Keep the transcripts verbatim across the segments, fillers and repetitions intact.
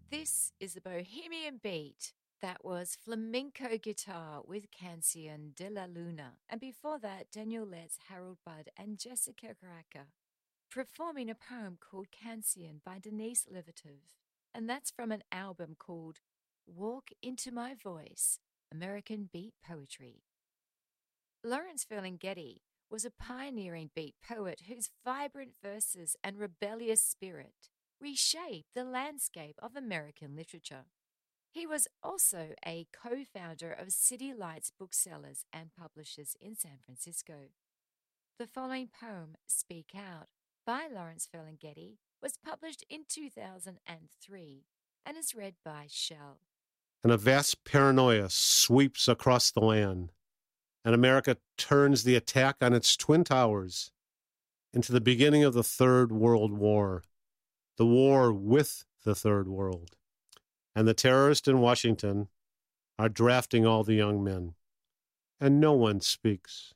This is the Bohemian Beat. That was flamenco guitar with Canción de la Luna. And before that, Daniel Letts, Harold Budd, and Jessica Caraca performing a poem called Canción by Denise Levertov. And that's from an album called Walk Into My Voice, American Beat Poetry. Lawrence Ferlinghetti was a pioneering beat poet whose vibrant verses and rebellious spirit reshaped the landscape of American literature. He was also a co-founder of City Lights Booksellers and Publishers in San Francisco. The following poem, Speak Out, by Lawrence Ferlinghetti, was published in two thousand three and is read by Shell. And a vast paranoia sweeps across the land, and America turns the attack on its twin towers into the beginning of the Third World War, the war with the Third World. And the terrorists in Washington are drafting all the young men, and no one speaks.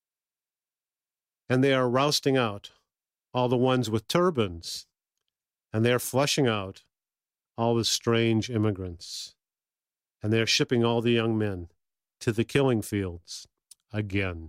And they are rousting out all the ones with turbans, and they are flushing out all the strange immigrants, and they are shipping all the young men to the killing fields again.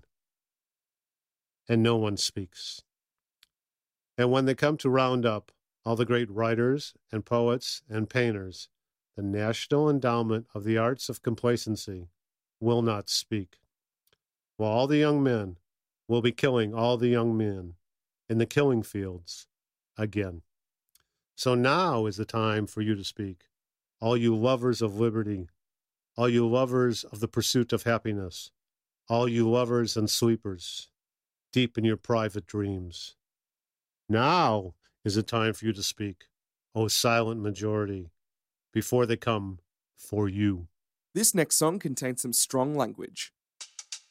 And no one speaks. And when they come to round up all the great writers and poets and painters, the National Endowment of the Arts of Complacency will not speak, while all the young men will be killing all the young men in the killing fields again. So now is the time for you to speak, all you lovers of liberty, all you lovers of the pursuit of happiness, all you lovers and sleepers, deep in your private dreams. Now is the time for you to speak, O silent majority, before they come for you. This next song contains some strong language.